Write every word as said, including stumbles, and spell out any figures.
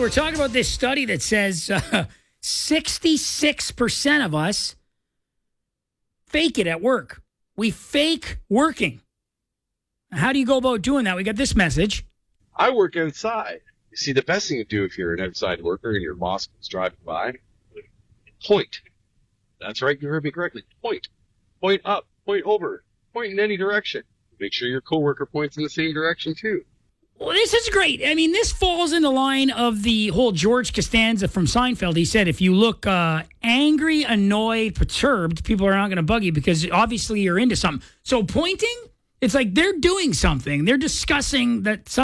we're talking about this study that says uh, sixty-six percent of us fake it at work. We fake working. How do you go about doing that? We got this message. I work inside. You see, the best thing to do if you're an outside worker and your boss is driving by, point. That's right, you heard me correctly. Point. Point up, point over, point in any direction. Make sure your coworker points in the same direction, too. Well, this is great. I mean, this falls in the line of the whole George Costanza from Seinfeld. He said, if you look uh, angry, annoyed, perturbed, people are not going to bug you because obviously you're into something. So pointing, it's like they're doing something. They're discussing that something.